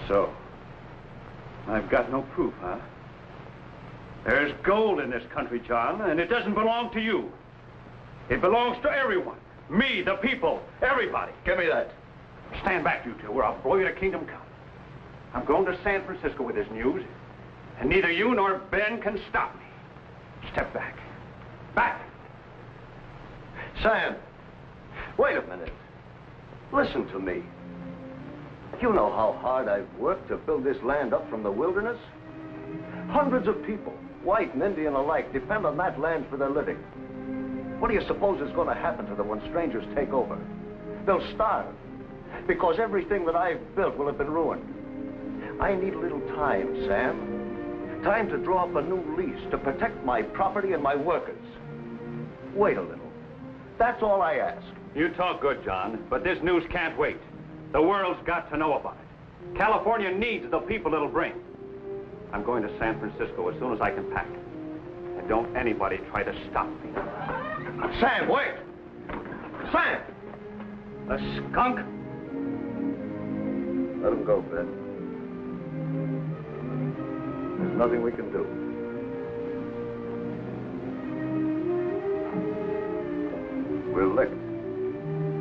So, I've got no proof, huh? There's gold in this country, John, and it doesn't belong to you. It belongs to everyone. Me, the people, everybody. Give me that. Stand back, you two, or I'll blow you to kingdom come. I'm going to San Francisco with this news, and neither you nor Ben can stop me. Step back. Back! Sam, wait a minute. Listen to me. You know how hard I've worked to build this land up from the wilderness? Hundreds of people, white and Indian alike, depend on that land for their living. What do you suppose is going to happen to them when strangers take over? They'll starve, because everything that I've built will have been ruined. I need a little time, Sam. Time to draw up a new lease to protect my property and my workers. Wait a little. That's all I ask. You talk good, John, but this news can't wait. The world's got to know about it. California needs the people it'll bring. I'm going to San Francisco as soon as I can pack. And don't anybody try to stop me. Sam, wait! Sam! A skunk? Let him go, Ben. There's nothing we can do. We're licked.